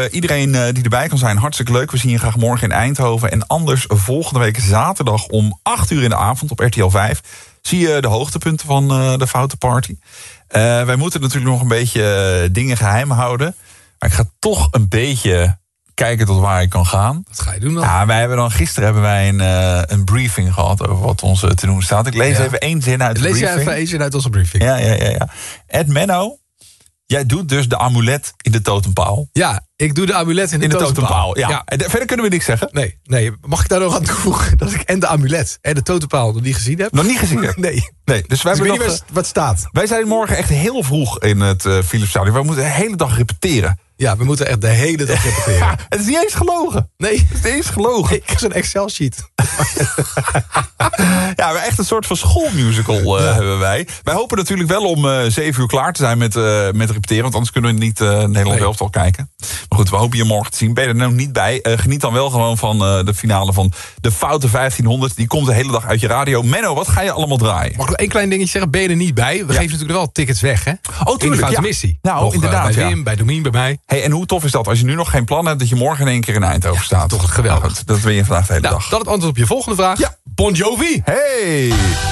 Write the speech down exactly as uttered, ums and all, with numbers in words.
iedereen uh, die erbij kan zijn, hartstikke leuk. We zien je graag morgen in Eindhoven. En anders volgende week zaterdag om acht uur in de avond op R T L vijf... zie je de hoogtepunten van uh, de Foute Party. Uh, wij moeten natuurlijk nog een beetje uh, dingen geheim houden. Maar ik ga toch een beetje kijken tot waar ik kan gaan. Wat ga je doen dan? Ja, wij hebben dan gisteren hebben wij een, uh, een briefing gehad over wat ons te doen staat. Ik lees ja. even één zin uit de lees briefing. Lees even één zin uit onze briefing. Ja, ja, ja, ja. Ed Menno, jij doet dus de amulet in de totempaal. Ja, ik doe de amulet in de, in de totempaal. totempaal. Ja. Ja. En de, verder kunnen we niks zeggen. Nee, nee, mag ik daar nog aan toevoegen dat ik en de amulet en de totempaal nog niet gezien heb? Nog niet gezien heb? Nee. nee. Dus wij dus hebben nog, nog, wat staat. Wij zijn morgen echt heel vroeg in het uh, Philipsstadion. Wij moeten de hele dag repeteren. Ja, we moeten echt de hele dag repeteren. Ja, het is niet eens gelogen. Nee. Het is niet eens gelogen. Ik heb zo'n Excel-sheet. Ja, maar echt een soort van schoolmusical uh, ja. hebben wij. Wij hopen natuurlijk wel om uh, zeven uur klaar te zijn met, uh, met repeteren. Want anders kunnen we niet uh, Nederland nee. elftal kijken. Maar goed, we hopen je morgen te zien. Ben je er nou niet bij? Uh, geniet dan wel gewoon van uh, de finale van de Foute vijftienhonderd. Die komt de hele dag uit je radio. Menno, wat ga je allemaal draaien? Mag ik nog één klein dingetje zeggen? Ben je er niet bij? We ja. geven natuurlijk wel tickets weg, hè? Oh, tuurlijk. In de Foute ja. Missie. Nou, nog, inderdaad. Uh, bij Wim, ja. bij Domien, bij mij. Hey, en hoe tof is dat als je nu nog geen plan hebt dat je morgen in één keer in Eindhoven ja, staat? Toch geweldig. Nou, dat, dat ben je vandaag de hele nou, dag. Dat het antwoord op je volgende vraag. Ja. Bon Jovi. Hey.